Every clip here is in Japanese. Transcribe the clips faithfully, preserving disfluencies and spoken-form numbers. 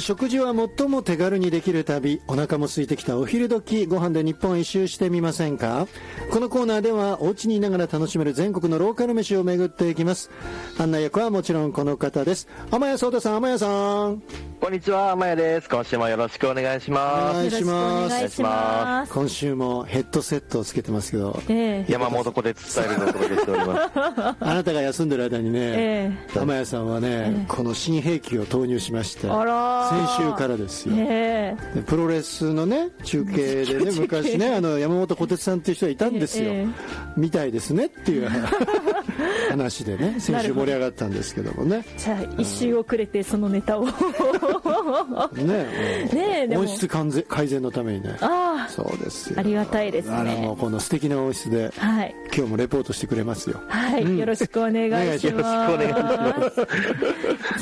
食事は最も手軽にできる旅、お腹も空いてきたお昼時、ご飯で日本一周してみませんか。このコーナーではお家にいながら楽しめる全国のローカル飯を巡っていきます。案内役はもちろんこの方です。天谷壮太さん、天谷さん。 こんにちは、天谷です。今週もよろしくお願いします。 お願いします。 お願いします。 今週もヘッドセットをつけてますけど、 えー、 山本小鉄スタイルでお届けしておりますあなたが休んでる間にね、 えー、 天谷さんはね、えー、この新兵器を投入しまして、 あら先週からですよ、 えー、 でプロレスのね中継でね昔ねあの山本小鉄さんっていう人がいたんですよ、えー、みたいですねっていう話でね先週盛り上がったんですけどもね。 じゃあ一周遅れてそのネタをねえ、ね、音質改善のためにね。 ああ、そうですよ。 ありがたいですね。 あらもうこの素敵な音質で、はい、今日もレポートしてくれますよ。 はい、うん、よろしくお願いします。よろしくお願いします。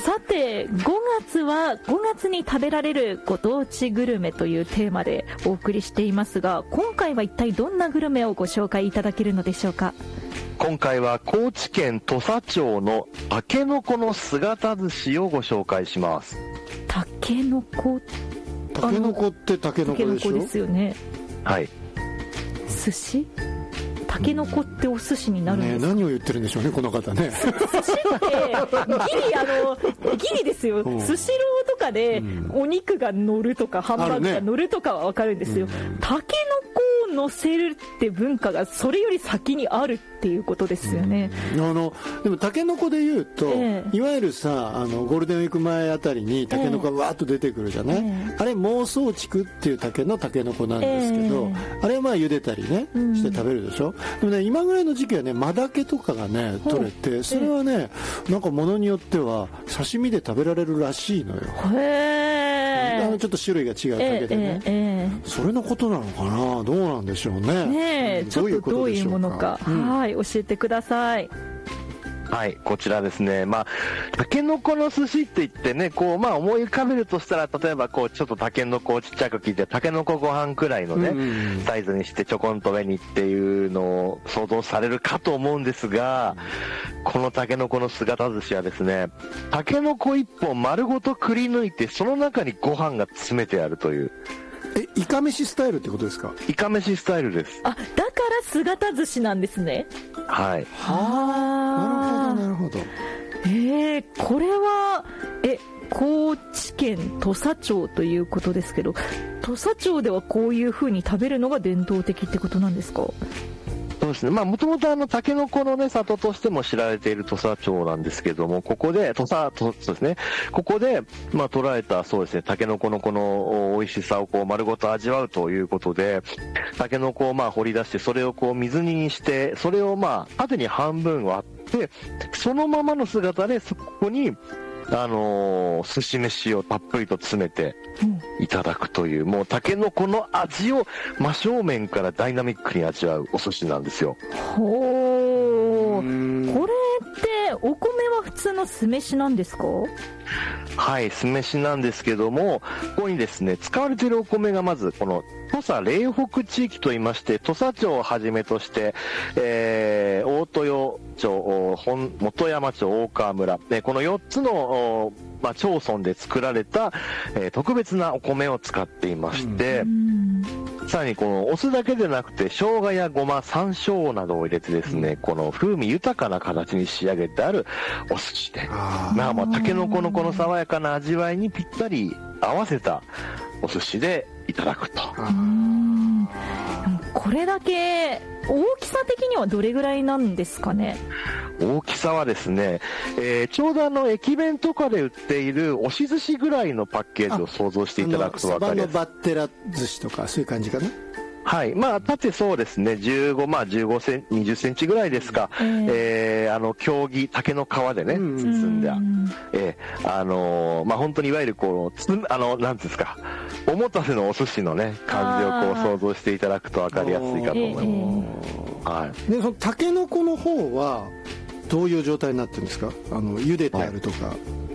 さてごがつはごがつに食べられるご当地グルメというテーマでお送りしていますが、今回は一体どんなグルメをご紹介いただけるのでしょうか。 今回は高知県土佐町のたけのこの姿寿司をご紹介します。 たけのこ、 たけのこってたけのこでしょ。 たけのこですよね。 はい。 寿司？たけのこってお寿司になるんですか、 ね、何を言ってるんでしょうねこの方ね。 寿司ってギリあのギリですよ。スシローとかでお肉が乗るとか、うん、ハンバーグが乗るとかは分かるんですよ。たけのこを乗せるって文化がそれより先にあるっていうことですよね。 うん、あのでもたけのこで言うと、えー、いわゆるさあのゴールデンウィーク前あたりにたけのこがわーっと出てくるじゃない、えー、あれ孟宗竹っていう竹のたけのこなんですけど、えー、あれはまあ茹でたりねして食べるでしょ、うん、でもね今ぐらいの時期はねマダケとかがね取れて、それはねなんかものによっては刺身で食べられるらしいのよ。 へー、 あのちょっと種類が違う竹でね、えーえー、それのことなのかな、どうなんでしょうね。 ねえ、ちょっとどういうものか、うん、はい教えてください。 はい、こちらですね。まあ、タケノコの寿司って言ってね、こう、まあ思い浮かべるとしたら、例えばこう、ちょっとタケノコをちっちゃく切って、タケノコご飯くらいのね、うんうんうん、サイズにしてちょこんと上にっていうのを想像されるかと思うんですが、このタケノコの姿寿司はですね、タケノコ一本丸ごとくり抜いて、その中にご飯が詰めてあるという。 え、イカ飯スタイルってことですか？ イカ飯スタイルです。 あ、だから姿寿司なんですね。 はい。 はあ、 なるほどなるほど。 えー、これはえ高知県土佐町ということですけど、土佐町ではこういう風に食べるのが伝統的ってことなんですか？ そうですね。まあ、もともとあの、タケノコのね、里としても知られている土佐町なんですけども、ここで、土佐、とそうですね。ここで、まあ、捉えた、そうですね、タケノコのこの美味しさをこう、丸ごと味わうということで、タケノコをまあ、掘り出して、それをこう、水煮にして、それをまあ、縦に半分割って、そのままの姿で、そこに、あのー、寿司飯をたっぷりと詰めていただくという、うん、もうタケノコの味を真正面からダイナミックに味わうお寿司なんですよ。 ほー、これってお米は普通の酢飯なんですか？ はい、酢飯なんですけども、ここにですね、使われているお米がまずこの土佐嶺北地域といいまして、土佐町をはじめとして、えー、大豊町、本本山町、大川村、このよっつの、まあ、町村で作られた、えー、特別なお米を使っていまして、うん、さらにこのお酢だけでなくて生姜やごま、山椒などを入れてですね、うん、この風味豊かな形に仕上げてあるお寿司で、まあまあタケノコのこの爽やかな味わいにぴったり合わせたお寿司でいただくと。 うーん、これだけ大きさ的にはどれぐらいなんですかね？ 大きさはですね、えー、ちょうどあの駅弁とかで売っている押し寿司ぐらいのパッケージを想像していただくと分かりやすい。 サバのバッテラ寿司とかそういう感じかな。 はい。まあ、縦そうですね、じゅうご、まあ、じゅうごセンチ、にじゅっセンチぐらいですか、えー、えー、あの、経木、竹の皮でね、包んで、えー、あのー、まあ、本当にいわゆるこう、つあの、なんていうんですか、おもたせのお寿司のね、感じをこう、想像していただくと分かりやすいかと思います。えー、はい。 で、その竹の子の方は、どういう状態になってるんですか？あの、茹でてあるとか。